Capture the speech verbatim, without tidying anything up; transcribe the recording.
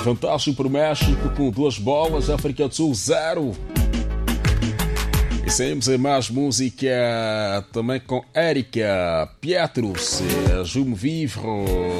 Vantagem para o México com duas bolas, África do Sul zero. E saímos em mais música também com Érica Pietrus, Je me vivre.